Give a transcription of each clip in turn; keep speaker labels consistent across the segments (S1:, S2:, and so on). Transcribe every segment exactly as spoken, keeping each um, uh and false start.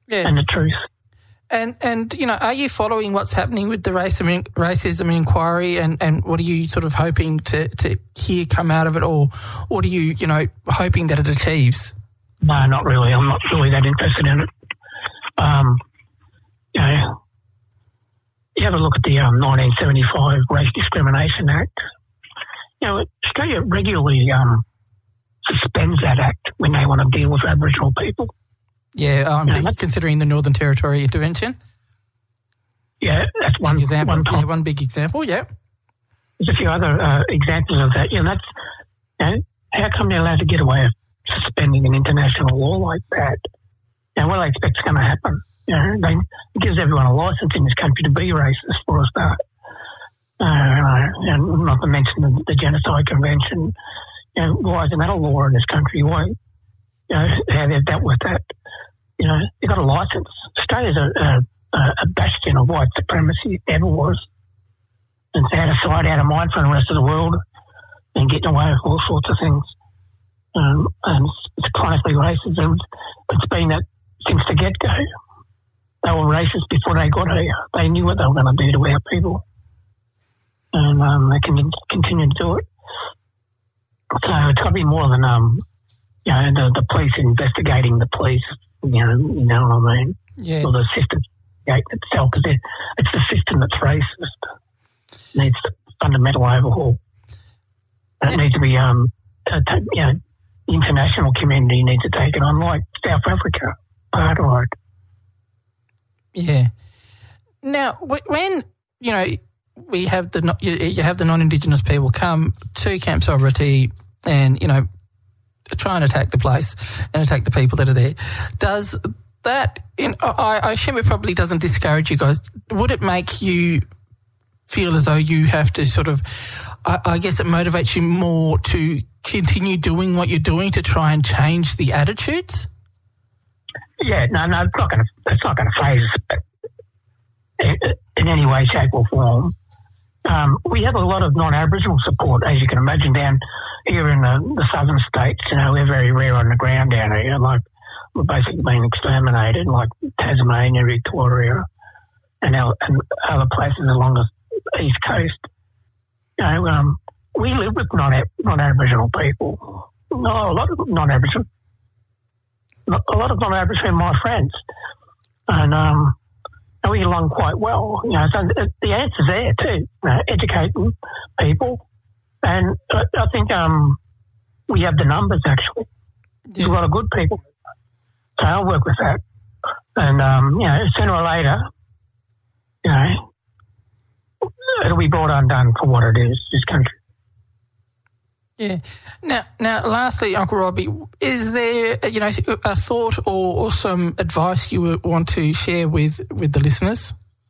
S1: yeah.
S2: and the truth.
S1: And, and you know, are you following what's happening with the racism, racism inquiry, and, and what are you sort of hoping to, to hear come out of it, or what are you, you know, hoping that it achieves?
S2: No, not really. I'm not really that interested in it. Um, you know, you have a look at the um, nineteen seventy-five Race Discrimination Act. You know, Australia regularly um, suspends that act when they want to deal with Aboriginal people.
S1: Yeah, I'm
S2: you know,
S1: considering the Northern Territory intervention.
S2: Yeah, that's one
S1: example.
S2: One,
S1: yeah, one big example. Yeah,
S2: there's a few other uh, examples of that. You know, that's you know, how come they're allowed to get away with suspending an international law like that? And what do they expect is going to happen? You know, they, it gives everyone a license in this country to be racist for a start. Uh, and not to mention the, the Genocide Convention. You know, why isn't that a law in this country? Why, you know, how they've dealt with that? You know, you've got a license. Australia's a, a, a bastion of white supremacy, ever was. And it's out of sight, out of mind for the rest of the world and getting away with all sorts of things. Um, and it's, it's chronically racist. And it's been that since the get-go. They were racist before they got here. They knew what they were going to do to our people. And um, they can continue to do it. So it's got to be more than, um, you know, the, the police investigating the police, you know, you know what I mean?
S1: Yeah.
S2: Or the system itself, because it's the system that's racist. It needs fundamental overhaul. And it needs to be, um, uh, you know, the international community needs to take it on, like South Africa, apartheid.
S1: Yeah. Now, when, you know, we have the you have the non-Indigenous people come to Camp Sovereignty and, you know, try and attack the place and attack the people that are there, does that, in, I, I assume it probably doesn't discourage you guys. Would it make you feel as though you have to sort of, I, I guess it motivates you more to continue doing what you're doing to try and change the attitudes?
S2: Yeah, no, no, it's not going to, it's not going to phase us in, in any way, shape or form. Um, we have a lot of non-Aboriginal support, as you can imagine, down here in the, the southern states. You know, we're very rare on the ground down here. Like, we're basically being exterminated, like Tasmania, Victoria, and, our, and other places along the east coast. You know, um, we live with non, non-Aboriginal people. No, a lot of non-Aboriginal. A lot of non-Aboriginal are my friends. And, um, and we get along quite well. You know, so the answer's there too, you know, educating people. And I, I think um, we have the numbers, actually. Yeah. There's a lot of good people. So I'll work with that. And, um, you know, sooner or later, you know, it'll be brought undone for what it is, this country.
S1: Yeah. Now, now, lastly, Uncle Robbie, is there, you know, a thought or, or some advice you would want to share with, with the listeners?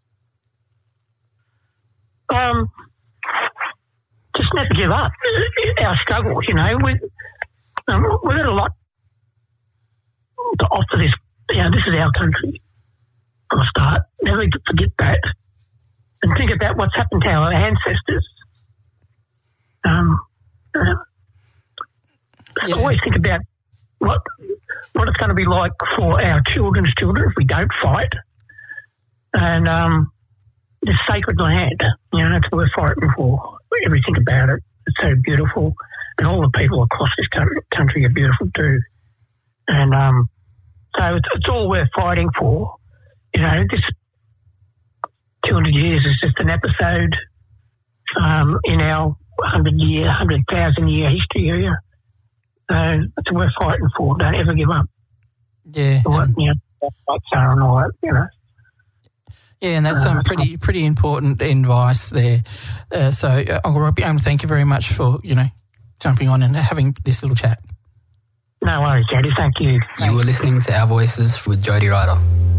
S2: Um, just never give up. Our struggles, you know, we um, we've got a lot to offer this. You know, this is our country. From the start, never forget that, and think about what's happened to our ancestors. Um. Uh, yeah. Always think about what what it's going to be like for our children's children if we don't fight. And um, this sacred land, you know, it's worth fighting for. Everything about it, it's so beautiful, and all the people across this country are beautiful too. And um, so it's, it's all worth fighting for. You know, this two hundred years is just an episode um, in our hundred year, hundred thousand year history here. So it's worth fighting for. Don't ever give up.
S1: Yeah.
S2: Or, um, you know, like Sarah and all that, you know.
S1: Yeah, and that's some pretty pretty important advice there. Uh, so, uh, Uncle Robbie, um, thank you very much for, you know, jumping on and having this little chat.
S2: No worries, Jody. Thank you.
S3: You were listening to Our Voices with Jody Ryder.